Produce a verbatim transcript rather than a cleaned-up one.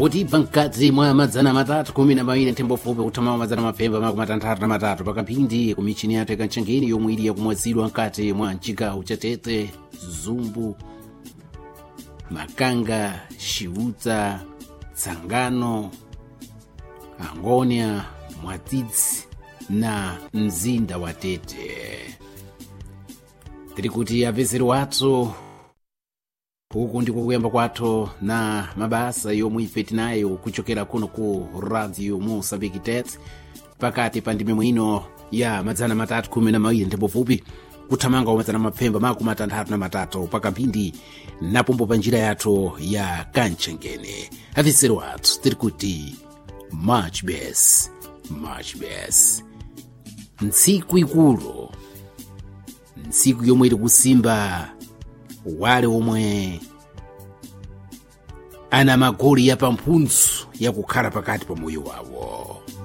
kuti pankadzi mwa madzana matatu kumi na mawiri nthembofupi kuthamanga madzana mapemba makumi atatu na matatu pakamphindi ku michini yathu yakanchengeni yomwe ili yakumwazidwa mkati mwa mchigawo cha Tete, Zumbu, Makanga, Chiuta, Tsangano, Angonia, Mwatidzi na mzinda wa Tete. Tiri kuti apezeri wathu uku ndiko kuyamba kwathu na mabasa yomwe ife tinayo kuchokera kuno ku Radio Mosambiki Tete pakati pa ndime mwino ya madzana matatu kumi na mawiri nthembofupi kuthamanga kwa madzana mapemba makumi atatu na matatu pakamphindi napombo pa njira yathu ya kanchengene. Apezeri wathu tiri kuti much best, much best. Ntsiku ikulu, ntsiku yomwe iri kusimba wale omwe ana magoli ya pamphunzu yakukhala pakati pa moyo wawo.